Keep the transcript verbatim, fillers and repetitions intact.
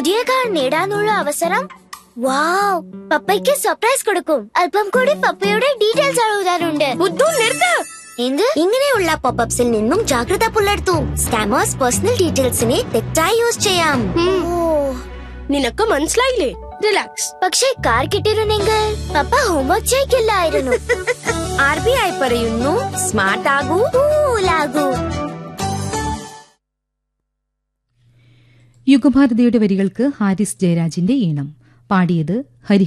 പുതിയ കാർ നേടാനുള്ള അവസരം. വാവ്, പപ്പയ്ക്ക് സർപ്രൈസ് കൊടുക്കും. അല്പം കൂടി പപ്പയുടെ ഡീറ്റെയിൽസ് എഴുതാനുണ്ട്. ബുദ്ധു നിർത്ത്. എന്ത്? ഇങ്ങനെയുള്ള പോപ്പപ്സിൽ നിന്നും ജാഗ്രത പുലർത്തൂ. സ്കാമേഴ്സ് പേഴ്സണൽ ഡീറ്റെയിൽസിനെ തെറ്റായി യൂസ് ചെയ്യാം. നിനക്ക് മനസ്സിലായില്ലേ? റിലാക്സ്. പക്ഷേ കാർ കിട്ടിയിരുന്നെങ്കിൽ പപ്പ ഹോംവർക്ക് ചെയ്യില്ലായിരുന്നു. ആർ ബി ഐ പറയുന്നു, സ്മാർട്ട് ആകൂ, കൂലാകൂ. യുഗഭാരതിയുടെ വരികൾക്ക് ഹാരിസ് ജയരാജിന്റെ ഈണം. പാടിയത് ഹരി